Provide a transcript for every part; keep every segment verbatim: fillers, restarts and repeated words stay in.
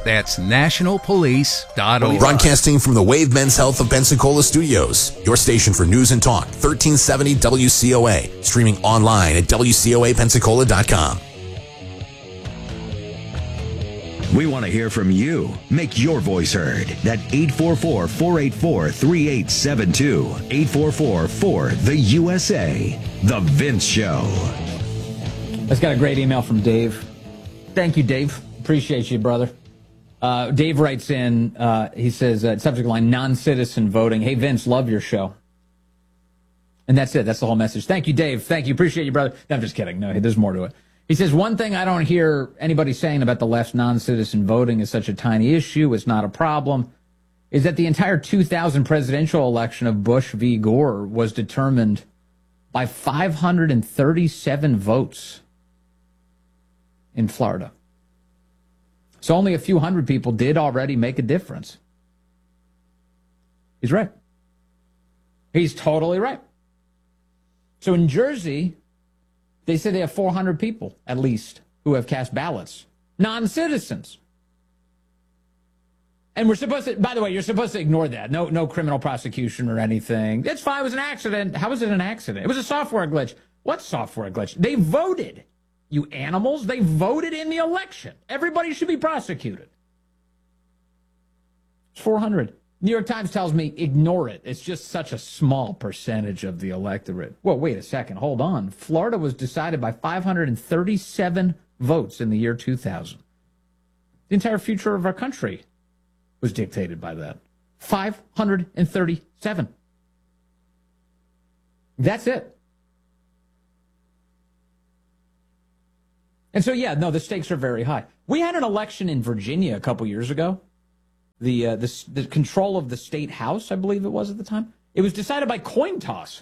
That's national police dot org. Broadcasting from the Wave Men's Health of Pensacola Studios, your station for news and talk, thirteen seventy W C O A. Streaming online at W C O A Pensacola dot com. We want to hear from you. Make your voice heard. That eight four four, four eight four, three eight seven two. eight four four, four, the U S A. The Vince Show. I just got a great email from Dave. Thank you, Dave. Appreciate you, brother. Uh, Dave writes in, uh, he says, uh, subject line, non-citizen voting. Hey, Vince, love your show. And that's it. That's the whole message. Thank you, Dave. Thank you. Appreciate you, brother. No, I'm just kidding. No, there's more to it. He says, one thing I don't hear anybody saying about the left's non-citizen voting is such a tiny issue, it's not a problem, is that the entire two thousand presidential election of Bush v. Gore was determined by five hundred thirty-seven votes in Florida. So only a few hundred people did already make a difference. He's right. He's totally right. So in Jersey, they say they have four hundred people, at least, who have cast ballots. Non-citizens. And we're supposed to, by the way, you're supposed to ignore that. No, no criminal prosecution or anything. It's fine. It was an accident. How was it an accident? It was a software glitch. What software glitch? They voted. You animals, they voted in the election. Everybody should be prosecuted. It's four hundred. New York Times tells me, ignore it. It's just such a small percentage of the electorate. Well, wait a second. Hold on. Florida was decided by five hundred thirty-seven votes in the year two thousand. The entire future of our country was dictated by that. five hundred thirty-seven. That's it. And so, yeah, no, the stakes are very high. We had an election in Virginia a couple years ago. The, uh, the the control of the state house, I believe it was at the time. It was decided by coin toss.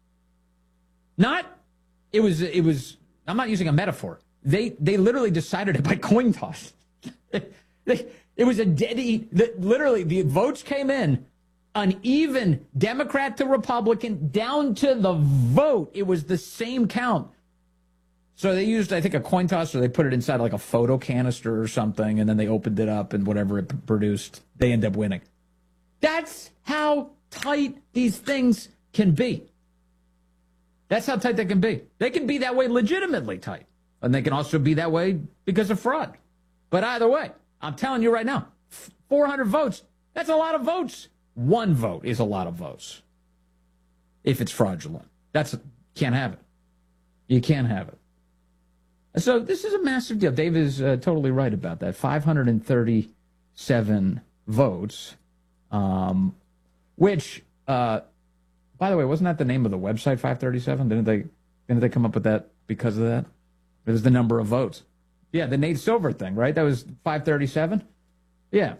Not, it was, it was, I'm not using a metaphor. They they literally decided it by coin toss. they, it was a dead eat. The, literally, the votes came in uneven, Democrat to Republican, down to the vote. It was the same count. So they used, I think, a coin toss, or they put it inside like a photo canister or something, and then they opened it up, and whatever it p- produced, they end up winning. That's how tight these things can be. That's how tight they can be. They can be that way legitimately tight, and they can also be that way because of fraud. But either way, I'm telling you right now, four hundred votes, that's a lot of votes. One vote is a lot of votes if it's fraudulent. That's, can't have it. You can't have it. So this is a massive deal. Dave is uh, totally right about that. five hundred thirty-seven votes, um, which, uh, by the way, wasn't that the name of the website, five thirty-seven? Didn't they didn't they come up with that because of that? It was the number of votes. Yeah, the Nate Silver thing, right? That was five thirty-seven? Yeah.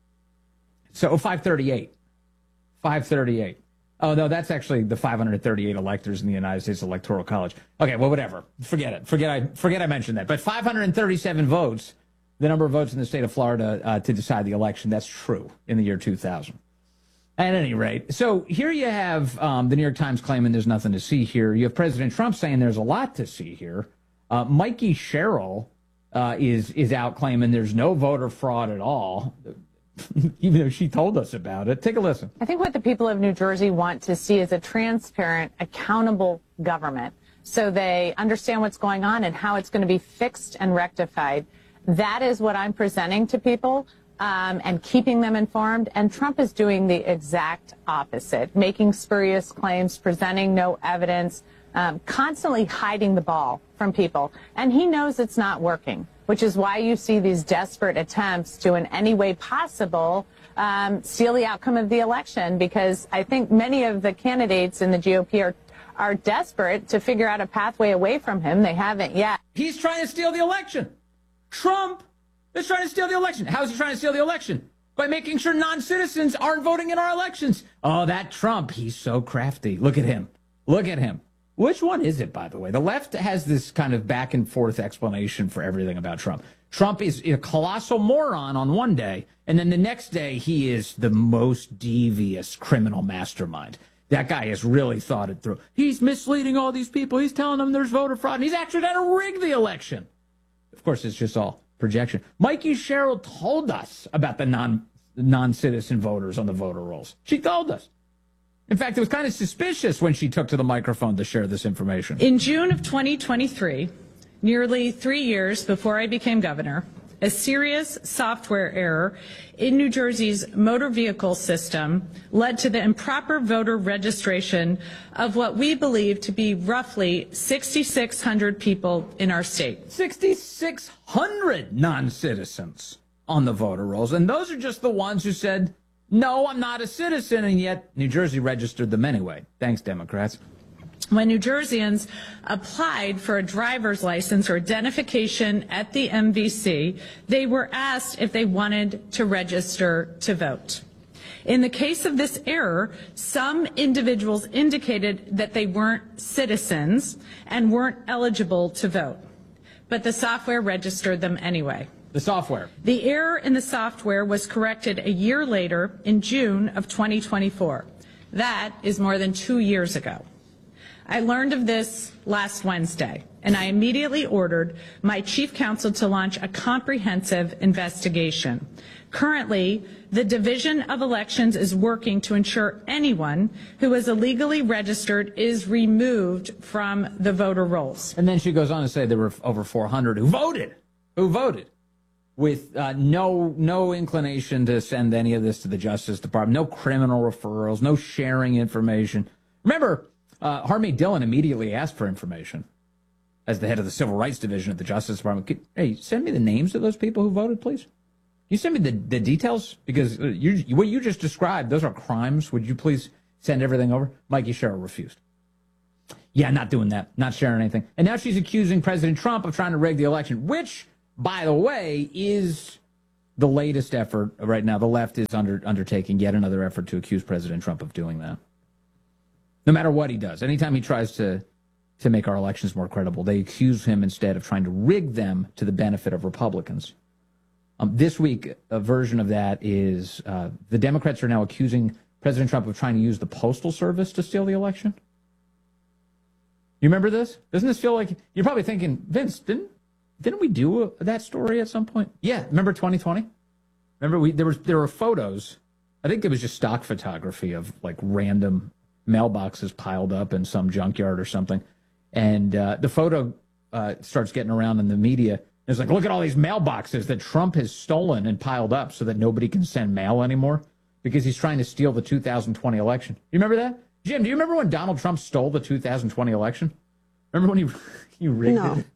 So oh, five thirty-eight. five thirty-eight. Oh, no, that's actually the five hundred thirty-eight electors in the United States Electoral College. Okay, well, whatever. Forget it. Forget I forget I mentioned that. But five hundred thirty-seven votes, the number of votes in the state of Florida uh, to decide the election, that's true in the year two thousand. At any rate, so here you have um, the New York Times claiming there's nothing to see here. You have President Trump saying there's a lot to see here. Uh, Mikey Sherrill uh, is, is out claiming there's no voter fraud at all. Even though she told us about it. Take a listen. I think what the people of New Jersey want to see is a transparent, accountable government so they understand what's going on and how it's going to be fixed and rectified. That is what I'm presenting to people um, and keeping them informed. And Trump is doing the exact opposite, making spurious claims, presenting no evidence, um, constantly hiding the ball from people. And he knows it's not working, which is why you see these desperate attempts to, in any way possible, um, steal the outcome of the election, because I think many of the candidates in the G O P are, are desperate to figure out a pathway away from him. They haven't yet. He's trying to steal the election. Trump is trying to steal the election. How is he trying to steal the election? By making sure non-citizens aren't voting in our elections. Oh, that Trump, he's so crafty. Look at him. Look at him. Which one is it, by the way? The left has this kind of back and forth explanation for everything about Trump. Trump is a colossal moron on one day, and then the next day he is the most devious criminal mastermind. That guy has really thought it through. He's misleading all these people. He's telling them there's voter fraud, and he's actually trying to rig the election. Of course, it's just all projection. Mikey Sherrill told us about the non, non-citizen voters on the voter rolls. She told us. In fact, it was kind of suspicious when she took to the microphone to share this information. In June of twenty twenty-three, nearly three years before I became governor, a serious software error in New Jersey's motor vehicle system led to the improper voter registration of what we believe to be roughly six thousand six hundred people in our state. six thousand six hundred non-citizens on the voter rolls, and those are just the ones who said, no, I'm not a citizen, and yet New Jersey registered them anyway. Thanks, Democrats. When New Jerseyans applied for a driver's license or identification at the M V C, they were asked if they wanted to register to vote. In the case of this error, some individuals indicated that they weren't citizens and weren't eligible to vote, but the software registered them anyway. The software. The error in the software was corrected a year later in June of twenty twenty-four. That is more than two years ago. I learned of this last Wednesday, and I immediately ordered my chief counsel to launch a comprehensive investigation. Currently, the Division of Elections is working to ensure anyone who is illegally registered is removed from the voter rolls. And then she goes on to say there were over four hundred who voted, who voted. With uh, no no inclination to send any of this to the Justice Department, no criminal referrals, no sharing information. Remember, uh, Harmeet Dillon immediately asked for information as the head of the Civil Rights Division at the Justice Department. Could, hey, send me the names of those people who voted, please. Can you send me the, the details? Because uh, you, what you just described, those are crimes. Would you please send everything over? Mikey Sherrill refused. Yeah, not doing that, not sharing anything. And now she's accusing President Trump of trying to rig the election, which, by the way, is the latest effort right now. The left is under, undertaking yet another effort to accuse President Trump of doing that. No matter what he does, anytime he tries to, to make our elections more credible, they accuse him instead of trying to rig them to the benefit of Republicans. Um, this week, a version of that is uh, the Democrats are now accusing President Trump of trying to use the Postal Service to steal the election. You remember this? Doesn't this feel like you're probably thinking, Vince, didn't Didn't we do a, that story at some point? Yeah, remember twenty twenty? Remember we there was there were photos. I think it was just stock photography of like random mailboxes piled up in some junkyard or something, and uh, the photo uh, starts getting around in the media. It's like, look at all these mailboxes that Trump has stolen and piled up so that nobody can send mail anymore because he's trying to steal the two thousand twenty election. You remember that, Jim? Do you remember when Donald Trump stole the two thousand twenty election? Remember when he he rigged no. it?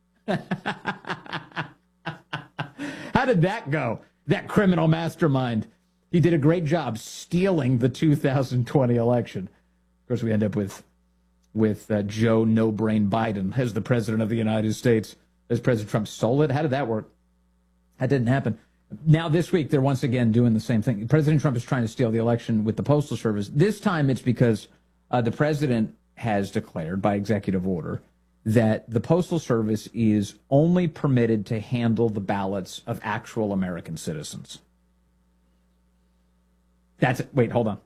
How did that go? That criminal mastermind. He did a great job stealing the two thousand twenty election. Of course, we end up with with uh, Joe No-Brain Biden as the president of the United States, as President Trump stole it. How did that work? That didn't happen. Now, this week, they're once again doing the same thing. President Trump is trying to steal the election with the Postal Service. This time, it's because uh, the president has declared by executive order that the Postal Service is only permitted to handle the ballots of actual American citizens. That's it. Wait, hold on.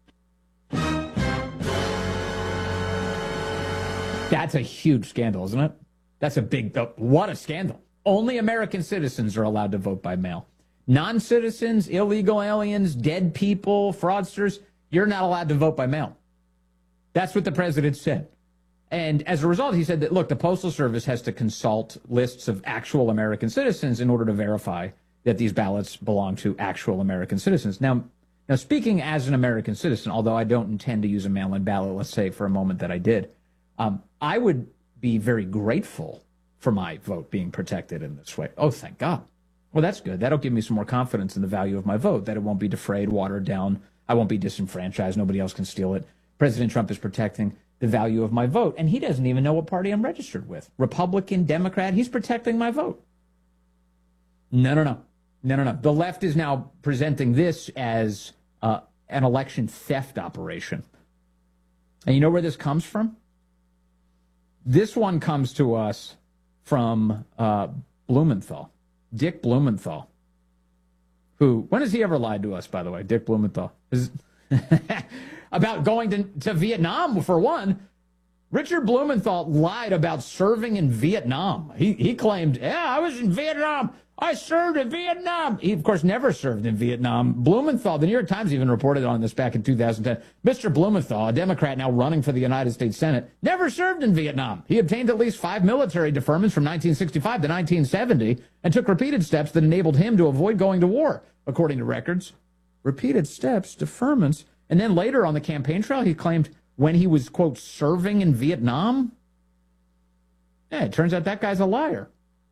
That's a huge scandal, isn't it? That's a big, what a scandal. Only American citizens are allowed to vote by mail. Non-citizens, illegal aliens, dead people, fraudsters, you're not allowed to vote by mail. That's what the president said. And as a result, he said that, look, the Postal Service has to consult lists of actual American citizens in order to verify that these ballots belong to actual American citizens. Now, now speaking as an American citizen, although I don't intend to use a mail-in ballot, let's say for a moment that I did, um, I would be very grateful for my vote being protected in this way. Oh, thank God. Well, that's good. That'll give me some more confidence in the value of my vote, that it won't be defrayed, watered down. I won't be disenfranchised. Nobody else can steal it. President Trump is protecting the value of my vote, and he doesn't even know what party I'm registered with. Republican, Democrat, he's protecting my vote. No, no, no. No, no, no. The left is now presenting this as uh, an election theft operation. And you know where this comes from? This one comes to us from uh, Blumenthal, Dick Blumenthal, who, when has he ever lied to us, by the way, Dick Blumenthal? Is, about going to, to Vietnam, for one. Richard Blumenthal lied about serving in Vietnam. He he claimed, yeah, I was in Vietnam. I served in Vietnam. He, of course, never served in Vietnam. Blumenthal, the New York Times even reported on this back in two thousand ten. Mister Blumenthal, a Democrat now running for the United States Senate, never served in Vietnam. He obtained at least five military deferments from nineteen sixty-five to nineteen seventy and took repeated steps that enabled him to avoid going to war, according to records. Repeated steps, deferments. And then later on the campaign trail, he claimed when he was, quote, serving in Vietnam. Yeah, it turns out that guy's a liar.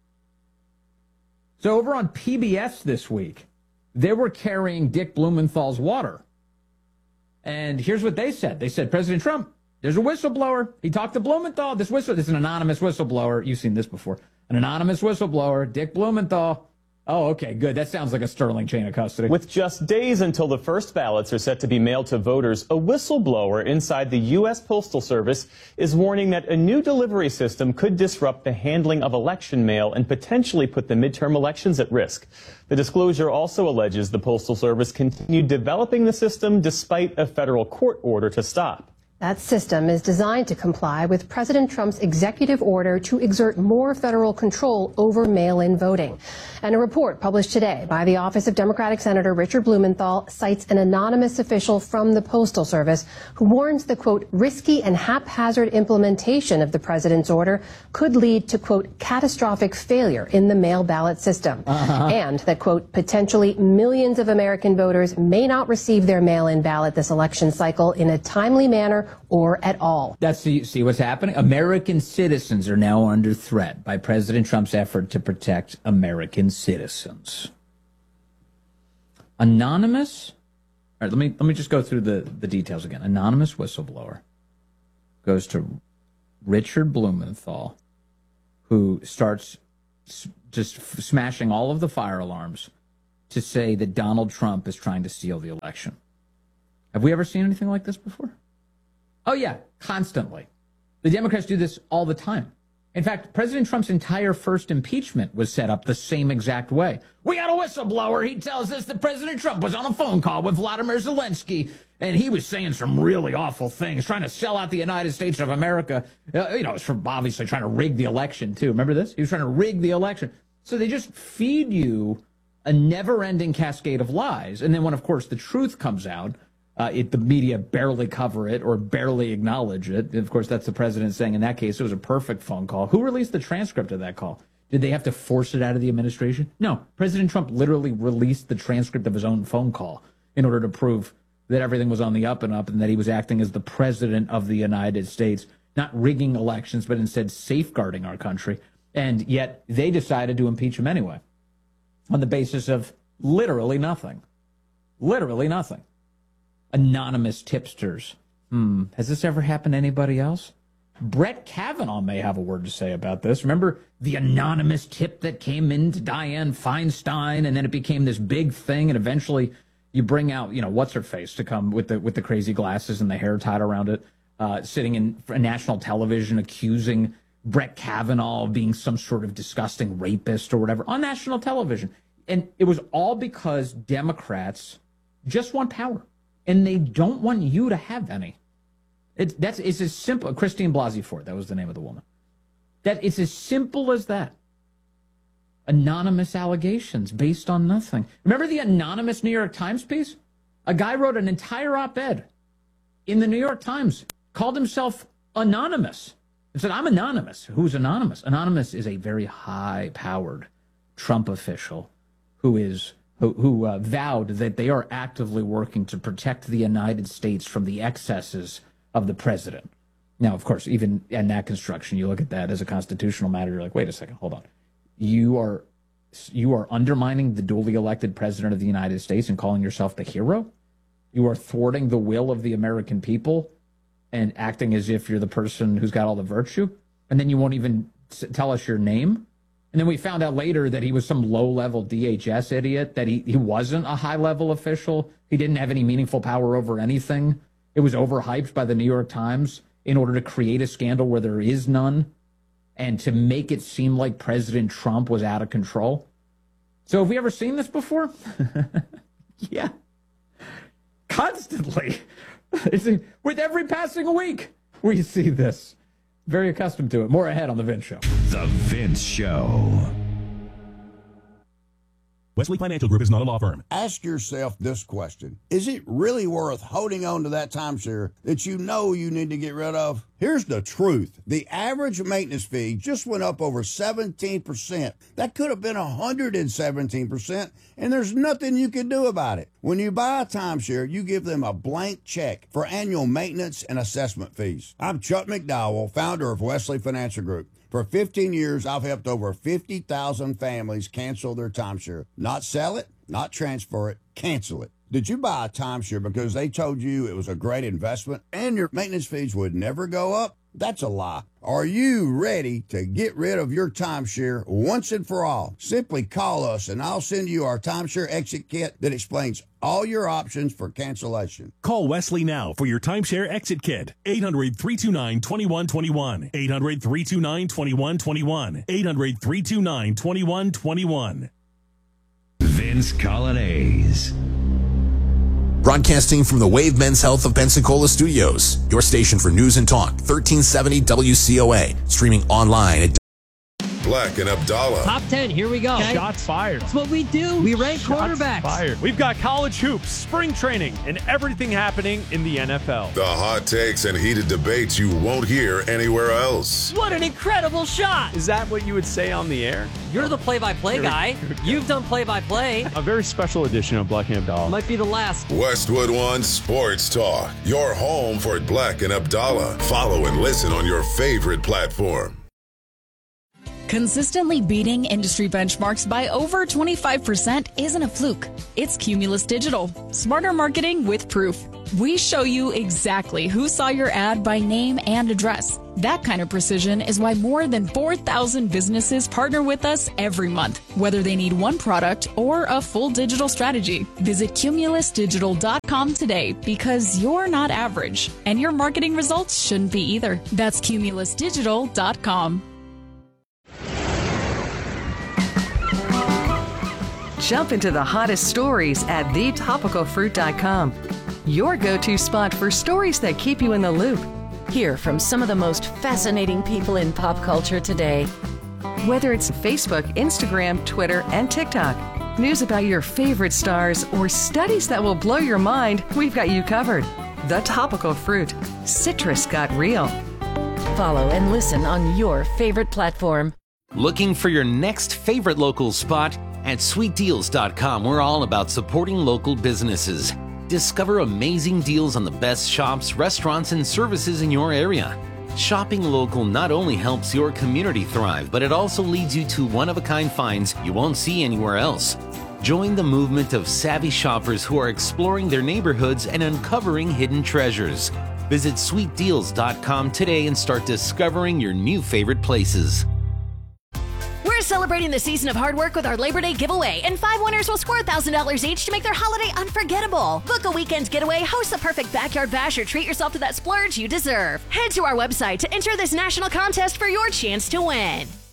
So over on P B S this week, they were carrying Dick Blumenthal's water. And here's what they said. They said, President Trump, there's a whistleblower. He talked to Blumenthal. This whistle, this is an anonymous whistleblower. You've seen this before. An anonymous whistleblower, Dick Blumenthal. Oh, okay, good. That sounds like a sterling chain of custody. With just days until the first ballots are set to be mailed to voters, a whistleblower inside the U S Postal Service is warning that a new delivery system could disrupt the handling of election mail and potentially put the midterm elections at risk. The disclosure also alleges the Postal Service continued developing the system despite a federal court order to stop. That system is designed to comply with President Trump's executive order to exert more federal control over mail-in voting. And a report published today by the Office of Democratic Senator Richard Blumenthal cites an anonymous official from the Postal Service who warns the, quote, risky and haphazard implementation of the president's order could lead to, quote, catastrophic failure in the mail ballot system. Uh-huh. And that, quote, potentially millions of American voters may not receive their mail-in ballot this election cycle in a timely manner or at all. That's see, see what's happening? American citizens are now under threat by President Trump's effort to protect American citizens. Anonymous? All right, let me let me just go through the, the details again. Anonymous whistleblower goes to Richard Blumenthal, who starts s- just f- smashing all of the fire alarms to say that Donald Trump is trying to steal the election. Have we ever seen anything like this before? Oh, yeah, constantly. The Democrats do this all the time. In fact, President Trump's entire first impeachment was set up the same exact way. We got a whistleblower. He tells us that President Trump was on a phone call with Vladimir Zelensky, and he was saying some really awful things, trying to sell out the United States of America. Uh, you know, it's for obviously trying to rig the election, too. Remember this? He was trying to rig the election. So they just feed you a never-ending cascade of lies. And then when, of course, the truth comes out, Uh, it, the media barely cover it or barely acknowledge it. Of course, that's the president saying in that case it was a perfect phone call. Who released the transcript of that call? Did they have to force it out of the administration? No. President Trump literally released the transcript of his own phone call in order to prove that everything was on the up and up and that he was acting as the president of the United States, not rigging elections, but instead safeguarding our country. And yet they decided to impeach him anyway on the basis of literally nothing. Literally nothing. Anonymous tipsters. Hmm. Has this ever happened to anybody else? Brett Kavanaugh may have a word to say about this. Remember the anonymous tip that came in to Dianne Feinstein, and then it became this big thing, and eventually you bring out, you know, what's her face to come with the with the crazy glasses and the hair tied around it, uh, sitting in national television accusing Brett Kavanaugh of being some sort of disgusting rapist or whatever on national television. And it was all because Democrats just want power. And they don't want you to have any. It, that's it's as simple. Christine Blasey Ford, that was the name of the woman. That it's as simple as that. Anonymous allegations based on nothing. Remember the anonymous New York Times piece? A guy wrote an entire op-ed in the New York Times, called himself Anonymous, and said, I'm anonymous. Who's anonymous? Anonymous is a very high-powered Trump official who is who, who uh, vowed that they are actively working to protect the United States from the excesses of the president. Now, of course, even in that construction, you look at that as a constitutional matter, you're like, wait a second, hold on. You are you are undermining the duly elected president of the United States and calling yourself the hero? You are thwarting the will of the American people and acting as if you're the person who's got all the virtue? And then you won't even tell us your name? And then we found out later that he was some low-level D H S idiot, that he, he wasn't a high-level official. He didn't have any meaningful power over anything. It was overhyped by the New York Times in order to create a scandal where there is none and to make it seem like President Trump was out of control. So have we ever seen this before? Yeah. Constantly. It's, with every passing week, we see this. Very accustomed to it. More ahead on The Vince Show. The Vince Show. Wesley Financial Group is not a law firm. Ask yourself this question. Is it really worth holding on to that timeshare that you know you need to get rid of? Here's the truth. The average maintenance fee just went up over seventeen percent. That could have been one hundred seventeen percent, and there's nothing you can do about it. When you buy a timeshare, you give them a blank check for annual maintenance and assessment fees. I'm Chuck McDowell, founder of Wesley Financial Group. For fifteen years, I've helped over fifty thousand families cancel their timeshare. Not sell it, not transfer it, cancel it. Did you buy a timeshare because they told you it was a great investment and your maintenance fees would never go up? That's a lie. Are you ready to get rid of your timeshare once and for all? Simply call us and I'll send you our timeshare exit kit that explains all your options for cancellation. Call Wesley now for your timeshare exit kit. eight hundred, three two nine, two one two one. eight hundred, three two nine, two one two one. eight hundred, three two nine, two one two one. Vince Colonnese. Broadcasting from the Wave Men's Health of Pensacola Studios, your station for news and talk, thirteen seventy W C O A, streaming online at Black and Abdallah. Top ten, here we go. Okay. Shots fired. That's what we do. We rank Shots quarterbacks. Fired. We've got college hoops, spring training, and everything happening in the N F L. The hot takes and heated debates you won't hear anywhere else. What an incredible shot. Is that what you would say on the air? You're the play-by-play guy. You've done play-by-play. A very special edition of Black and Abdallah. Might be the last. Westwood One Sports Talk, your home for Black and Abdallah. Follow and listen on your favorite platform. Consistently beating industry benchmarks by over twenty-five percent isn't a fluke. It's Cumulus Digital. Smarter marketing with proof. We show you exactly who saw your ad by name and address. That kind of precision is why more than four thousand businesses partner with us every month, whether they need one product or a full digital strategy. Visit cumulus digital dot com today because you're not average, and your marketing results shouldn't be either. That's cumulus digital dot com. Jump into the hottest stories at the topical fruit dot com. Your go-to spot for stories that keep you in the loop. Hear from some of the most fascinating people in pop culture today. Whether it's Facebook, Instagram, Twitter, and TikTok, news about your favorite stars, or studies that will blow your mind, we've got you covered. The Topical Fruit. Citrus got real. Follow and listen on your favorite platform. Looking for your next favorite local spot? At sweet deals dot com, we're all about supporting local businesses. Discover amazing deals on the best shops, restaurants, and services in your area. Shopping local not only helps your community thrive, but it also leads you to one-of-a-kind finds you won't see anywhere else. Join the movement of savvy shoppers who are exploring their neighborhoods and uncovering hidden treasures. Visit sweet deals dot com today and start discovering your new favorite places. We're celebrating the season of hard work with our Labor Day giveaway, and five winners will score one thousand dollars each to make their holiday unforgettable. Book a weekend getaway, host the perfect backyard bash, or treat yourself to that splurge you deserve. Head to our website to enter this national contest for your chance to win.